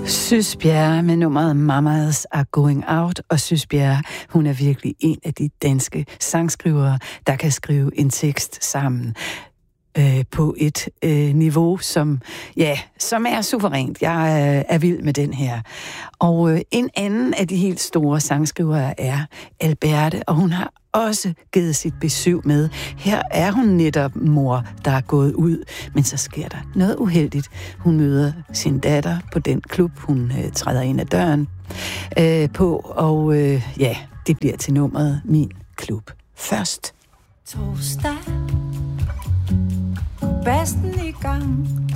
Sys Bjerre med nummeret Mamas Are Going Out, og Sys Bjerre, hun er virkelig en af de danske sangskrivere, der kan skrive en tekst sammen på et niveau, som er suverænt. Jeg er vild med den her. Og en anden af de helt store sangskrivere er Alberte, og hun har også givet sit besøg med. Her er hun netop mor, der er gået ud, men så sker der noget uheldigt. Hun møder sin datter på den klub, hun træder ind ad døren på, og det bliver til nummeret Min Klub først. Torsdag, bassen i gang,